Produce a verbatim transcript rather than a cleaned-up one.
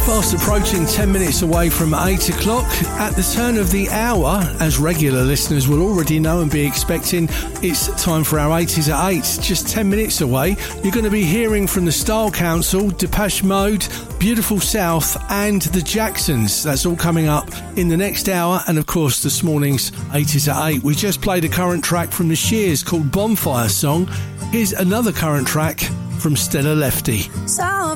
Fast approaching ten minutes away from eight o'clock. At the turn of the hour, as regular listeners will already know and be expecting, it's time for our eighties at eight. Just ten minutes away, you're going to be hearing from the Style Council, Depeche Mode, Beautiful South and the Jacksons. That's all coming up in the next hour. And of course, this morning's eighties at eight. We just played a current track from the Shears called Bonfire Song. Here's another current track from Stella Lefty. So